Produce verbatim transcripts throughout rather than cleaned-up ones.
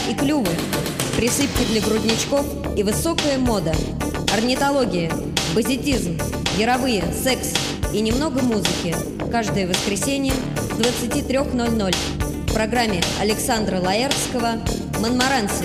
и клювы, присыпки для грудничков и высокая мода, орнитология, базитизм, яровые, секс и немного музыки. Каждое воскресенье с двадцати трёх ноль-ноль в программе Александра Лаэртского «Монмаранси».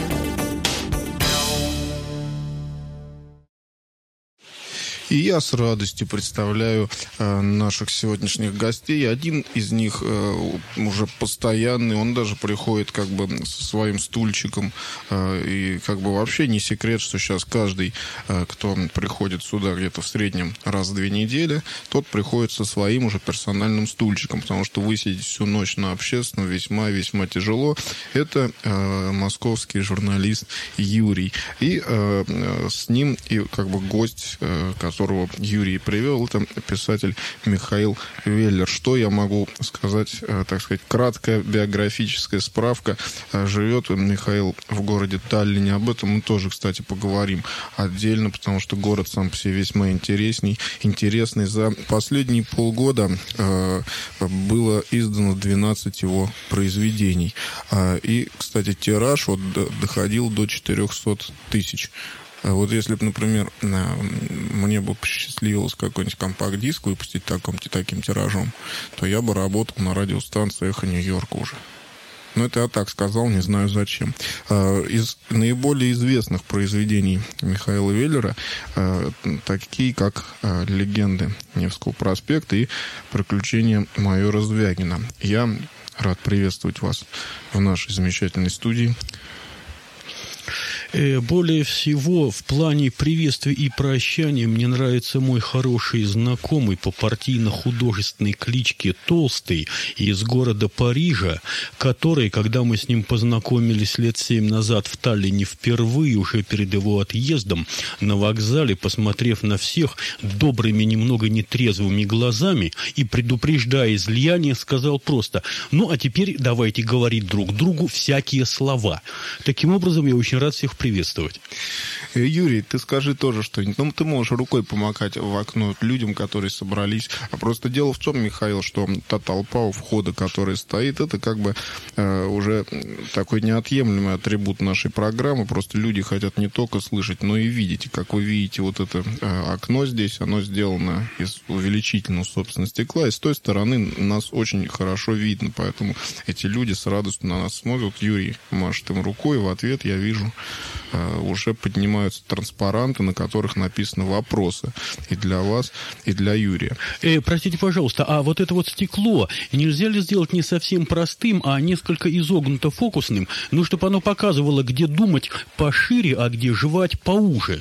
И я с радостью представляю э, наших сегодняшних гостей. Один из них э, уже постоянный, он даже приходит как бы со своим стульчиком. Э, и как бы вообще не секрет, что сейчас каждый, э, кто приходит сюда где-то в среднем раз в две недели, тот приходит со своим уже персональным стульчиком, потому что высидеть всю ночь на общественном весьма-весьма тяжело. Это э, московский журналист Юрий. И э, с ним и как бы гость, э, который которого Юрий привел, это писатель Михаил Веллер. Что я могу сказать, так сказать, краткая биографическая справка. Живет Михаил в городе Таллине. Об этом мы тоже, кстати, поговорим отдельно, потому что город сам по себе весьма интересный. интересный. За последние полгода было издано двенадцать его произведений. И, кстати, тираж вот доходил до четырехсот тысяч. Вот если бы, например, мне бы посчастливилось какой-нибудь компакт-диск выпустить таким, таким тиражом, то я бы работал на радиостанции «Эхо Нью-Йорка» уже. Но это я так сказал, не знаю зачем. Из наиболее известных произведений Михаила Веллера такие, как «Легенды Невского проспекта» и «Приключения майора Звягина». Я рад приветствовать вас в нашей замечательной студии. Более всего в плане приветствия и прощания мне нравится мой хороший знакомый по партийно-художественной кличке Толстый из города Парижа, который, когда мы с ним познакомились лет семь назад в Таллине впервые, уже перед его отъездом, на вокзале, посмотрев на всех добрыми, немного нетрезвыми глазами и предупреждая излияние, сказал просто: «Ну, а теперь давайте говорить друг другу всякие слова». Таким образом, я очень рад всех приветствовать. Юрий, ты скажи тоже что-нибудь. Ну, ты можешь рукой помахать в окно людям, которые собрались. А просто дело в том, Михаил, что та толпа у входа, которая стоит, это как бы э, уже такой неотъемлемый атрибут нашей программы. Просто люди хотят не только слышать, но и видеть. И как вы видите, вот это э, окно здесь, оно сделано из увеличительного, собственно, стекла. И с той стороны нас очень хорошо видно. Поэтому эти люди с радостью на нас смотрят. Юрий машет им рукой, и в ответ я вижу, уже поднимаются транспаранты, на которых написаны вопросы и для вас, и для Юрия. Э, простите, пожалуйста, а вот это вот стекло нельзя ли сделать не совсем простым, а несколько изогнуто-фокусным, ну, чтобы оно показывало, где думать пошире, а где жевать поуже?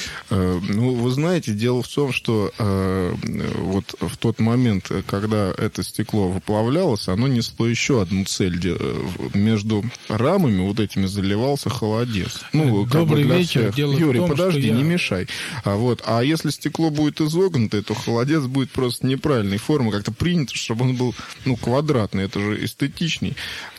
Э, ну, вы знаете, дело в том, что э, вот в тот момент, когда это стекло выплавлялось, оно несло еще одну цель. Между рамами вот этими заливался холодец. Ну, добрый вечер. Дело Юрий, в том, подожди, я... не мешай. А, вот, а если стекло будет изогнутое, то холодец будет просто неправильной формы. Как-то принято, чтобы он был, ну, квадратный. Это же эстетичней.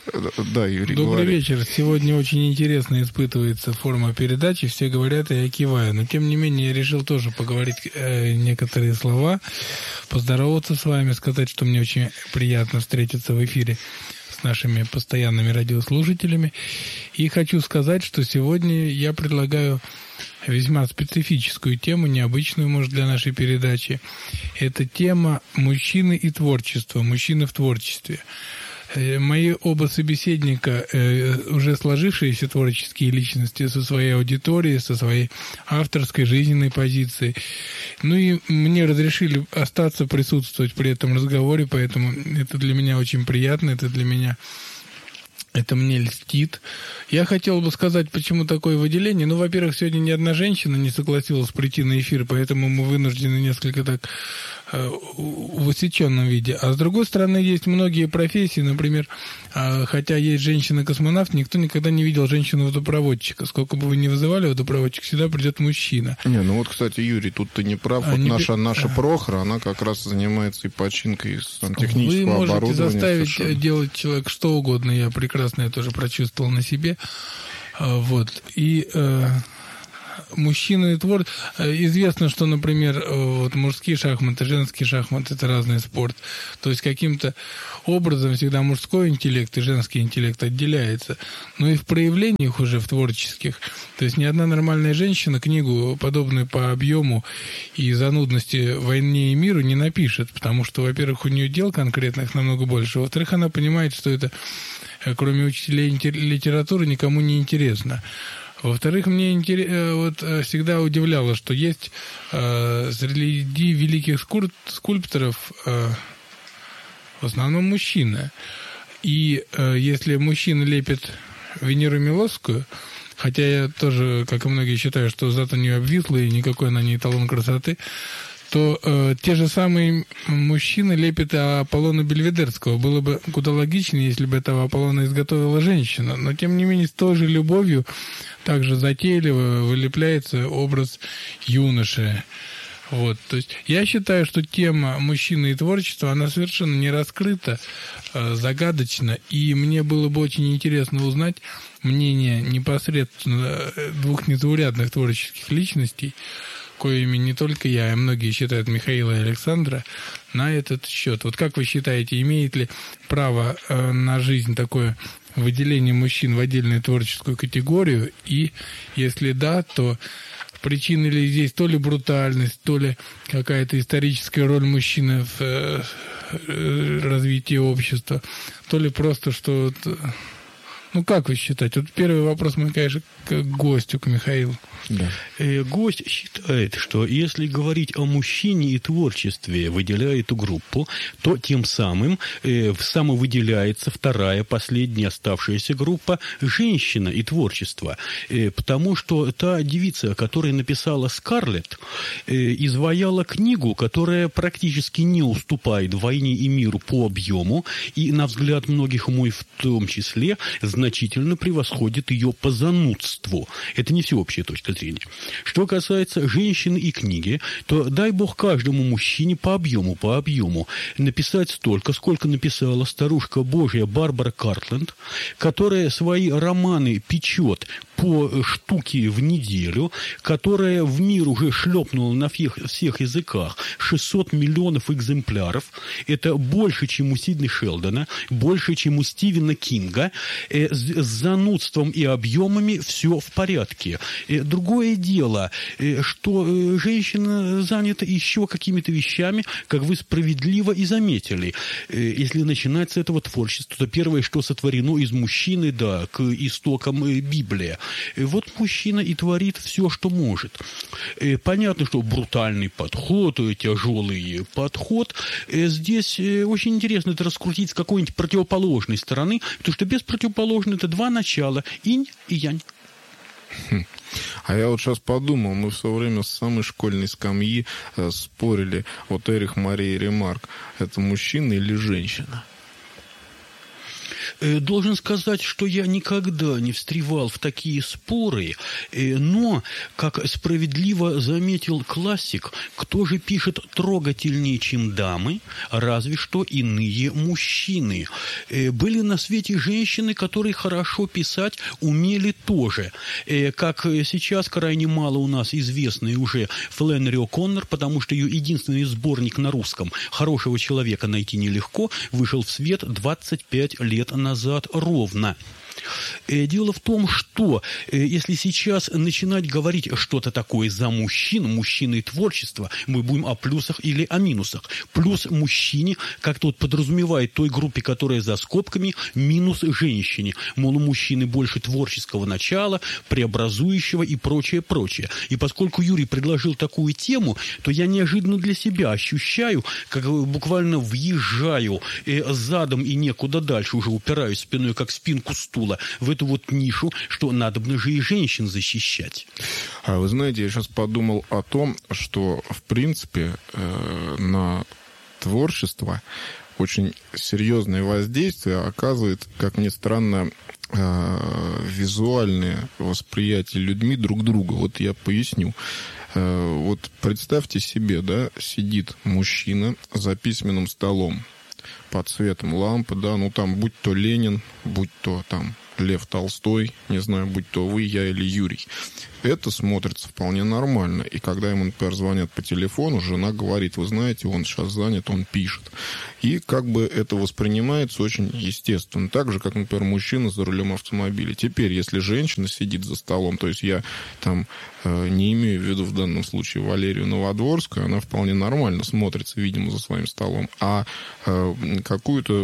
Да, Юрий, добрый говори. вечер. Сегодня очень интересно испытывается форма передачи. Все говорят, и я киваю. Но, тем не менее, я решил тоже поговорить э, некоторые слова, поздороваться с вами, сказать, что мне очень приятно встретиться в эфире с нашими постоянными радиослушателями. И хочу сказать, что сегодня я предлагаю весьма специфическую тему, необычную, может, для нашей передачи. Это тема «Мужчины и творчество», «Мужчины в творчестве». Мои оба собеседника, уже сложившиеся творческие личности со своей аудиторией, со своей авторской жизненной позицией. Ну и мне разрешили остаться, присутствовать при этом разговоре, поэтому это для меня очень приятно, это для меня... Это мне льстит. Я хотел бы сказать, почему такое выделение. Ну, во-первых, сегодня ни одна женщина не согласилась прийти на эфир, поэтому мы вынуждены несколько так э, в усеченном виде. А с другой стороны, есть многие профессии, например, э, хотя есть женщина-космонавт, никто никогда не видел женщину-водопроводчика. Сколько бы вы ни вызывали водопроводчик, всегда придет мужчина. Не, ну вот, кстати, Юрий, тут ты не прав. А вот не... наша, наша Прохора, она как раз занимается и починкой сантехнического вы оборудования. можете заставить совершенно. делать человека что угодно, я прекрасно я тоже прочувствовал на себе. Вот. И э, мужчины и твор... Известно, что, например, вот мужские шахматы, женские шахматы – это разный спорт. То есть каким-то образом всегда мужской интеллект и женский интеллект отделяется. Но и в проявлениях уже, в творческих. То есть ни одна нормальная женщина книгу, подобную по объему и занудности «Войне и миру» не напишет. Потому что, во-первых, у нее дел конкретных намного больше. Во-вторых, она понимает, что это, кроме учителей литературы, никому не интересно. Во-вторых, мне интерес, вот, всегда удивляло, что есть э, среди великих скульпторов э, в основном мужчины. И э, если мужчина лепит Венеру Милосскую, хотя я тоже, как и многие, считаю, что зад у нее обвислый, и никакой она не эталон красоты, то э, те же самые мужчины лепят Аполлона Бельведерского. Было бы куда логичнее, если бы этого Аполлона изготовила женщина. Но, тем не менее, с той же любовью, также затейливо вылепляется образ юноши. Вот, то есть я считаю, что тема мужчины и творчества, она совершенно не раскрыта, э, загадочна, и мне было бы очень интересно узнать мнение непосредственно двух незаурядных творческих личностей, коими не только я, а многие считают Михаила и Александра, на этот счет. Вот как вы считаете, имеет ли право э, на жизнь такое выделение мужчин в отдельную творческую категорию? И если да, то причина ли здесь то ли брутальность, то ли какая-то историческая роль мужчины в э, э, развитии общества, то ли просто что... Ну, как вы считаете? Вот первый вопрос мой, конечно, к гостю, к Михаилу. Да. Э, гость считает, что если говорить о мужчине и творчестве, выделяя эту группу, то тем самым э, самовыделяется вторая, последняя оставшаяся группа – женщина и творчество. Э, потому что та девица, которая написала «Скарлетт», э, изваяла книгу, которая практически не уступает «Войне и миру» по объему, и, на взгляд многих мой в том числе, значительно превосходит ее по занудству. Это не всеобщая точка зрения. Что касается женщины и книги, то дай бог каждому мужчине по объему, по объему написать столько, сколько написала старушка Божья Барбара Картленд, которая свои романы печет по штуке в неделю, которая в мир уже шлепнула на всех, всех языках шестьсот миллионов экземпляров. Это больше, чем у Сидни Шелдона, больше, чем у Стивена Кинга. Э, с, с занудством и объемами все в порядке. Э, другое дело, э, что э, женщина занята еще какими-то вещами, как вы справедливо и заметили. Э, если начинать с этого творчества, то первое, что сотворено из мужчины, да, к истокам э, Библия. Вот мужчина и творит все, что может. Понятно, что брутальный подход, тяжелый подход. Здесь очень интересно это раскрутить с какой-нибудь противоположной стороны, потому что без противоположной это два начала, инь и янь. А я вот сейчас подумал, мы все время с самой школьной скамьи э, спорили, вот Эрих Мария Ремарк, это мужчина или женщина? Должен сказать, что я никогда не встревал в такие споры, но, как справедливо заметил классик, кто же пишет трогательнее, чем дамы, разве что иные мужчины. Были на свете женщины, которые хорошо писать умели тоже. Как сейчас крайне мало у нас известной уже Флэннери О'Коннор, потому что ее единственный сборник на русском «Хорошего человека найти нелегко» вышел в свет двадцать пять лет назад ровно. Дело в том, что если сейчас начинать говорить что-то такое за мужчин, мужчины и творчество, мы будем о плюсах или о минусах. Плюс мужчине, как-то вот подразумевает той группе, которая за скобками, минус женщине. Мол, у мужчины больше творческого начала, преобразующего и прочее, прочее. И поскольку Юрий предложил такую тему, то я неожиданно для себя ощущаю, как буквально въезжаю задом и некуда дальше, уже упираюсь спиной, как в спинку стула, в эту вот нишу, что надобно же и женщин защищать. А вы знаете, я сейчас подумал о том, что, в принципе, э, на творчество очень серьезное воздействие оказывает, как ни странно, э, визуальное восприятие людьми друг друга. Вот я поясню. Э, вот представьте себе, да, сидит мужчина за письменным столом под светом лампы, да, ну там, будь то Ленин, будь то там Лев Толстой, не знаю, будь то вы, я или Юрий. Это смотрится вполне нормально. И когда ему, например, звонят по телефону, жена говорит: вы знаете, он сейчас занят, он пишет. И как бы это воспринимается очень естественно. Так же, как, например, мужчина за рулем автомобиля. Теперь, если женщина сидит за столом, то есть я там э, не имею в виду в данном случае Валерию Новодворскую, она вполне нормально смотрится, видимо, за своим столом. А э, какую-то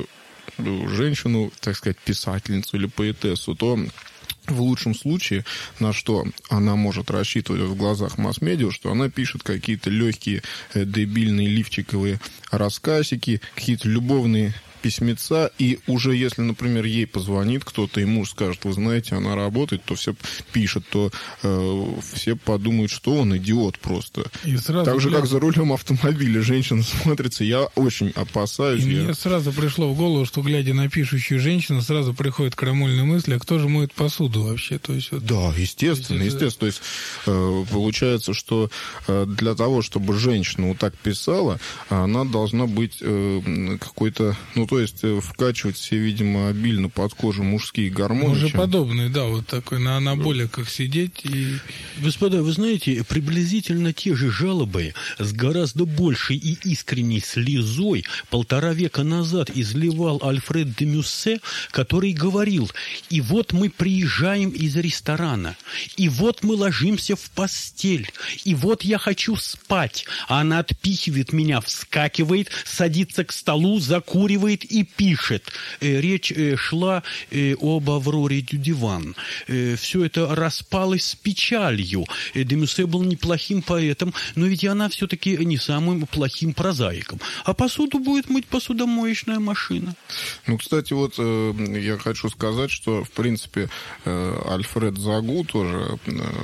женщину, так сказать, писательницу или поэтессу, то в лучшем случае, на что она может рассчитывать в глазах масс-медиа, что она пишет какие-то легкие, дебильные, лифчиковые рассказики, какие-то любовные письмеца, и уже если, например, ей позвонит кто-то, и муж скажет: вы знаете, она работает, то все пишет, то э, все подумают, что он идиот просто. И сразу так же, для... как за рулем автомобиля женщина смотрится, я очень опасаюсь. И я... Мне сразу пришло в голову, что, глядя на пишущую женщину, сразу приходит крамольная мысль: а кто же моет посуду вообще? То есть, вот... Да, естественно, то есть, естественно. То есть э, получается, что э, для того, чтобы женщина вот так писала, она должна быть э, какой-то, ну, то есть вкачивать все, видимо, обильно под кожу мужские гормоны. Уже чем... подобный, да, вот такой на анаболиках сидеть и... Господа, вы знаете, приблизительно те же жалобы с гораздо большей и искренней слезой полтора века назад изливал Альфред де Мюссе, который говорил: и вот мы приезжаем из ресторана, и вот мы ложимся в постель, и вот я хочу спать, а она отпихивает меня, вскакивает, садится к столу, закуривает и пишет. Речь шла об Авроре Дюдиван. Все это распалось с печалью. Де Мюссе был неплохим поэтом, но ведь она все-таки не самым плохим прозаиком. А посуду будет мыть посудомоечная машина. Ну, кстати, вот э, я хочу сказать, что, в принципе, э, Альфред Загу тоже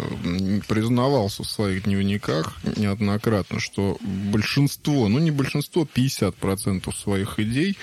э, признавался в своих дневниках неоднократно, что большинство, ну, не большинство, пятьдесят процентов своих идей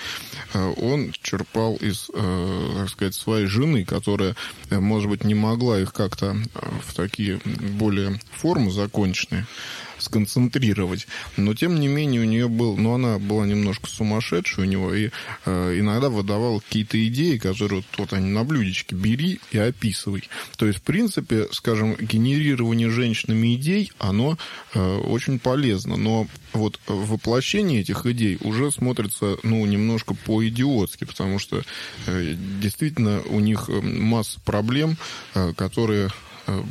он черпал из, так сказать, своей жены, которая, может быть, не могла их как-то в такие более формы законченные сконцентрировать. Но, тем не менее, у нее был... Ну, она была немножко сумасшедшая у него, и э, иногда выдавала какие-то идеи, которые вот, вот они на блюдечке. Бери и описывай. То есть, в принципе, скажем, генерирование женщинами идей, оно э, очень полезно. Но вот воплощение этих идей уже смотрится, ну, немножко по-идиотски, потому что э, действительно у них масса проблем, э, которые э,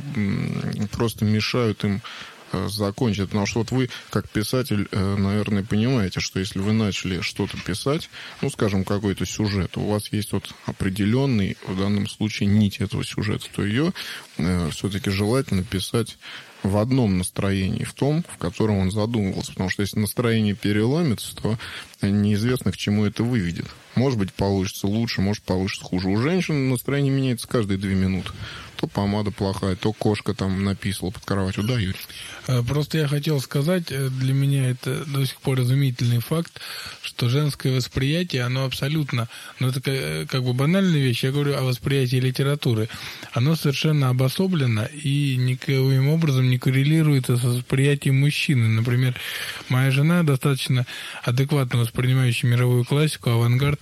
просто мешают им закончить. Потому что вот вы, как писатель, наверное, понимаете, что если вы начали что-то писать, ну, скажем, какой-то сюжет, у вас есть вот определенный, в данном случае, нить этого сюжета, то ее э, все-таки желательно писать в одном настроении, в том, в котором он задумывался. Потому что если настроение переломится, то неизвестно, к чему это выведет. Может быть, получится лучше, может, получится хуже. У женщин настроение меняется каждые две минуты. То помада плохая, то кошка там написала под кроватью. Да, Юрий? Просто я хотел сказать, для меня это до сих пор изумительный факт, что женское восприятие, оно абсолютно, ну это как бы банальная вещь, я говорю о восприятии литературы, оно совершенно обособлено и никаким образом не коррелируется с восприятием мужчины. Например, моя жена, достаточно адекватно воспринимающая мировую классику, авангард,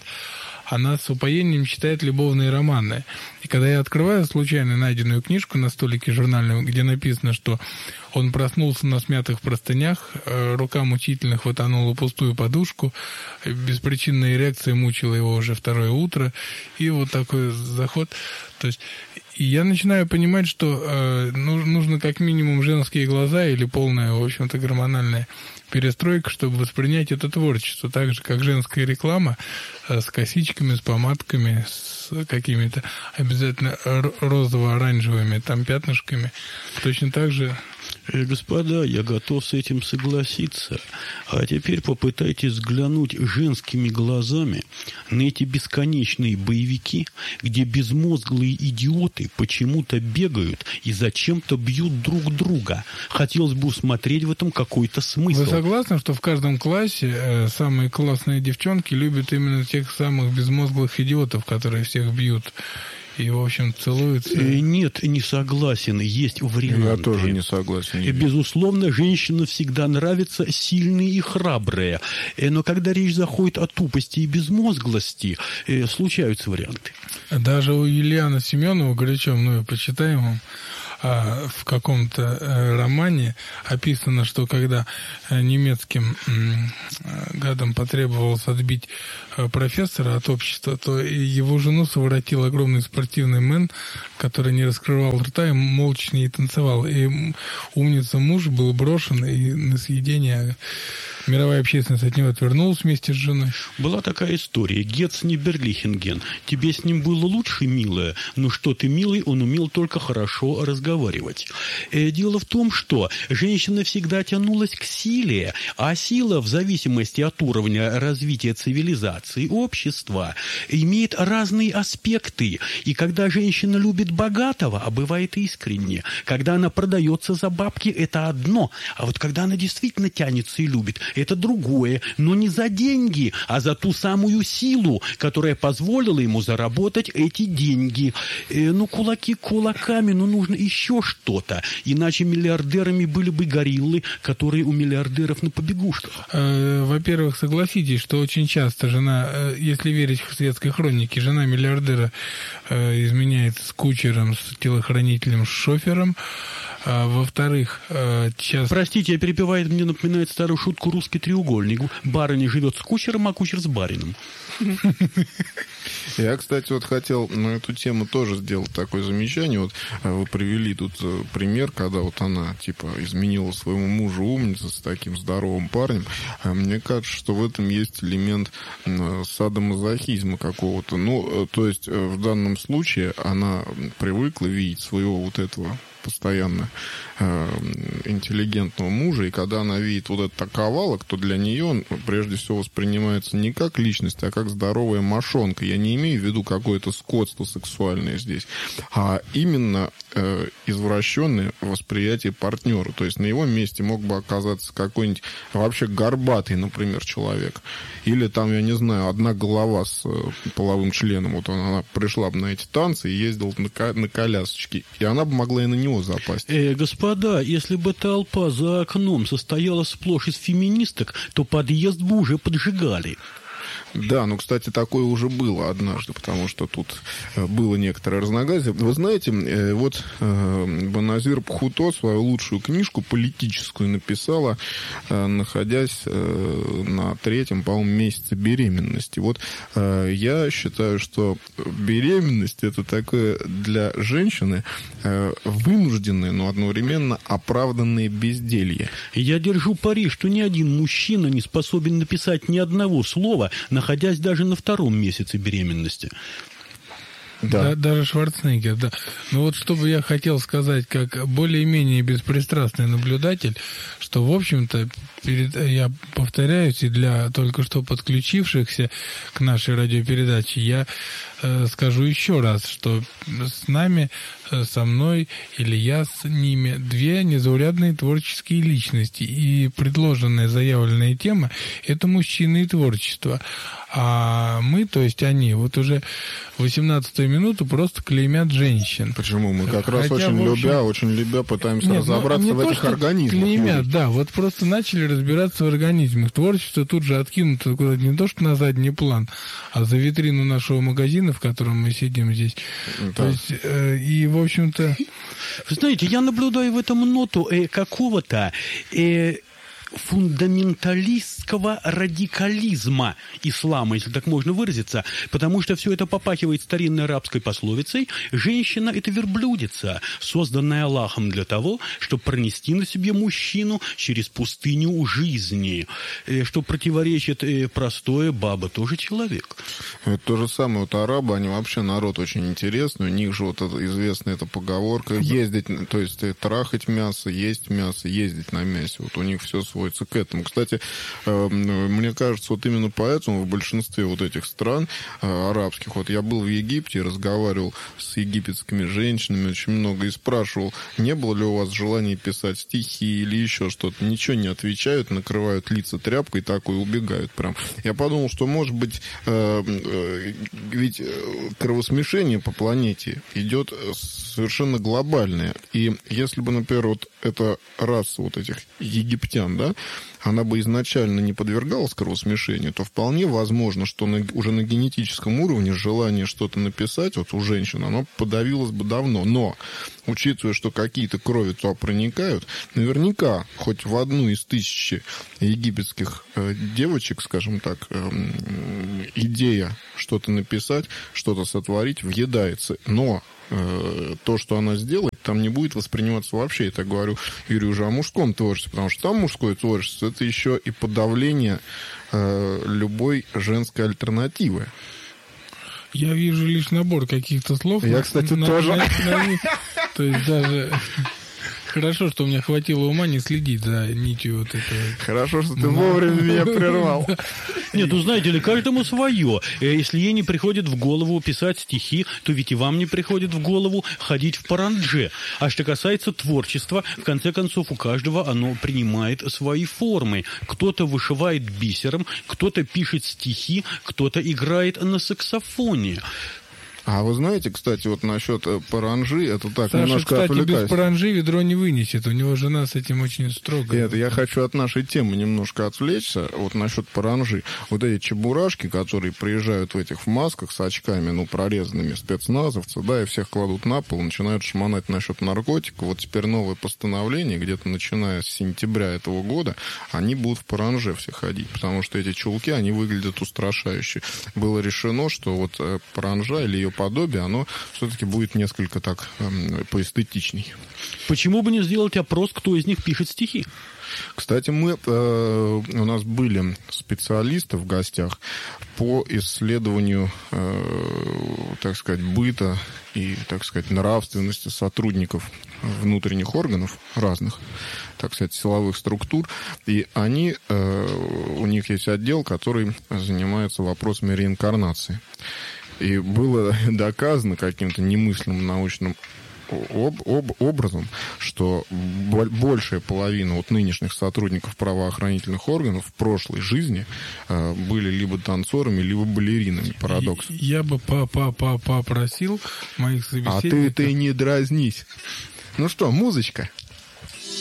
она с упоением читает любовные романы. И когда я открываю случайно найденную книжку на столике журнальном, где написано, что он проснулся на смятых простынях, рука мучительно хватанула пустую подушку, беспричинная эрекция мучила его уже второе утро, и вот такой заход. То есть и я начинаю понимать, что э, нужно как минимум женские глаза или полная, в общем-то, гормональная перестройка, чтобы воспринять это творчество, так же, как женская реклама э, с косичками, с помадками, с какими-то обязательно розово-оранжевыми там пятнышками. Точно так же... Господа, я готов с этим согласиться. А теперь попытайтесь взглянуть женскими глазами на эти бесконечные боевики, где безмозглые идиоты почему-то бегают и зачем-то бьют друг друга. Хотелось бы усмотреть в этом какой-то смысл. Вы согласны, что в каждом классе э, самые классные девчонки любят именно тех самых безмозглых идиотов, которые всех бьют и, в общем, целуются. Нет, не согласен. Есть варианты. Я тоже не согласен. И, безусловно, женщинам всегда нравятся сильные и храбрые. Но когда речь заходит о тупости и безмозглости, случаются варианты. Даже у Ильяна Семенова, горячо мною почитаемого, в каком-то романе описано, что когда немецким гадам потребовалось отбить профессора от общества, то его жену совратил огромный спортивный мэн, который не раскрывал рта и молча не танцевал. И умница муж был брошен, и на съедение мировая общественность от него отвернулась вместе с женой. Была такая история. Гетц не Берлихенген. Тебе с ним было лучше, милая, но что ты, милый, он умел только хорошо разговаривать. Дело в том, что женщина всегда тянулась к силе, а сила, в зависимости от уровня развития цивилизации, общества, имеет разные аспекты. И когда женщина любит богатого, а бывает искренне, когда она продается за бабки, это одно. А вот когда она действительно тянется и любит, это другое, но не за деньги, а за ту самую силу, которая позволила ему заработать эти деньги. Э, ну, кулаки кулаками, но нужно еще что-то. Иначе миллиардерами были бы гориллы, которые у миллиардеров на побегушках. Во-первых, согласитесь, что очень часто жена, если верить в светской хронике, жена миллиардера изменяет с кучером, с телохранителем, с шофером. А, во-вторых, сейчас... Простите, я перепеваю, мне напоминает старую шутку «Русский треугольник». Барыня живет с кучером, а кучер с барином. Я, кстати, вот хотел на эту тему тоже сделать такое замечание. Вот вы привели тут пример, когда вот она, типа, изменила своему мужу умницу с таким здоровым парнем. Мне кажется, что в этом есть элемент садомазохизма какого-то. Ну, то есть, в данном случае она привыкла видеть своего вот этого постоянно э, интеллигентного мужа, и когда она видит вот этот оковалок, то для нее он прежде всего воспринимается не как личность, а как здоровая мошонка. Я не имею в виду какое-то скотство сексуальное здесь, а именно э, извращенное восприятие партнера. То есть на его месте мог бы оказаться какой-нибудь вообще горбатый, например, человек. Или там, я не знаю, одна голова с э, половым членом. Вот она, она пришла бы на эти танцы и ездила на, ко- на колясочке. И она бы могла и на него запасть. Э, господа, если бы толпа за окном состояла сплошь из феминисток, то подъезд бы уже поджигали. Да, ну, кстати, такое уже было однажды, потому что тут было некоторое разногласие. Вы знаете, вот Беназир Бхутто свою лучшую книжку политическую написала, находясь на третьем, по-моему, месяце беременности. Вот я считаю, что беременность — это такое для женщины вынужденное, но одновременно оправданное безделье. Я держу пари, что ни один мужчина не способен написать ни одного слова, находясь даже на втором месяце беременности. Да. Да, даже Шварценеггер, да. Но вот что бы я хотел сказать, как более-менее беспристрастный наблюдатель, что, в общем-то, перед, я повторяюсь, и для только что подключившихся к нашей радиопередаче, я э, скажу еще раз, что с нами, э, со мной или я с ними две незаурядные творческие личности, и предложенная заявленная тема — это мужчины и творчество. А мы, то есть они, вот уже восемнадцатую минуту просто клеймят женщин. Почему? Мы как раз Хотя, очень в общем... любя, очень любя пытаемся Нет, разобраться ну, в этих организмах. Клеймят, да, вот просто начали разбираться в организмах. Творчество тут же откинуто куда-то не то, что на задний план, а за витрину нашего магазина, в котором мы сидим здесь. Да. То есть, э, и, в общем-то... Вы знаете, я наблюдаю в этом ноту э, какого-то... Э, фундаменталистского радикализма ислама, если так можно выразиться, потому что все это попахивает старинной арабской пословицей: женщина — это верблюдица, созданная Аллахом для того, чтобы пронести на себе мужчину через пустыню жизни, что противоречит простое: баба тоже человек. Это то же самое. Вот арабы, они вообще народ очень интересный, у них же вот это, известная эта поговорка: ездить, то есть трахать мясо, есть мясо, ездить на мясе. Вот у них все свое сводится к этому. Кстати, мне кажется, вот именно поэтому в большинстве вот этих стран арабских, вот я был в Египте, разговаривал с египетскими женщинами очень много и спрашивал, не было ли у вас желания писать стихи или еще что-то. Ничего не отвечают, накрывают лица тряпкой так и убегают прям. Я подумал, что, может быть, ведь кровосмешение по планете идет совершенно глобальное. И если бы, например, вот эта раса вот этих египтян, да, она бы изначально не подвергалась кровосмешению, то вполне возможно, что на, уже на генетическом уровне желание что-то написать вот у женщин, оно подавилось бы давно. Но, учитывая, что какие-то крови туда проникают, наверняка хоть в одну из тысячи египетских э, девочек, скажем так, э, идея что-то написать, что-то сотворить въедается. Но э, то, что она сделает, там не будет восприниматься вообще. Я так говорю, Юрий, уже о мужском творчестве, потому что там мужское творчество — это еще и подавление э, любой женской альтернативы. Я вижу лишь набор каких-то слов. Я, кстати, на, тоже. На, на, на, то есть даже... Хорошо, что у меня хватило ума не следить за нитью вот этого. Хорошо, что ты вовремя меня прервал. Нет, ну знаете ли, каждому свое. Если ей не приходит в голову писать стихи, то ведь и вам не приходит в голову ходить в парандже. А что касается творчества, в конце концов, у каждого оно принимает свои формы. Кто-то вышивает бисером, кто-то пишет стихи, кто-то играет на саксофоне. А вы знаете, кстати, вот насчет паранжи, это так, Саша, немножко кстати, отвлекаюсь. без паранжи ведро не вынесет. У него жена с этим очень строго. Это я хочу от нашей темы немножко отвлечься. Вот насчет паранжи. Вот эти чебурашки, которые приезжают в этих в масках с очками, ну, прорезанными, спецназовцы, да, и всех кладут на пол, начинают шмонать насчет наркотиков. Вот теперь новое постановление, где-то начиная с сентября этого года, они будут в паранже все ходить, потому что эти чулки, они выглядят устрашающе. Было решено, что вот паранжа или ее подобие, оно все-таки будет несколько так эм, поэстетичней. Почему бы не сделать опрос, кто из них пишет стихи? Кстати, мы, э, у нас были специалисты в гостях по исследованию, э, так сказать, быта и, так сказать, нравственности сотрудников внутренних органов разных, так сказать, силовых структур. И они, э, у них есть отдел, который занимается вопросами реинкарнации. И было доказано каким-то немыслимым научным об, об, образом, что большая половина вот нынешних сотрудников правоохранительных органов в прошлой жизни э, были либо танцорами, либо балеринами. Парадокс. Я бы попросил моих собеседников... А ты, ты не дразнись. Ну что, музычка?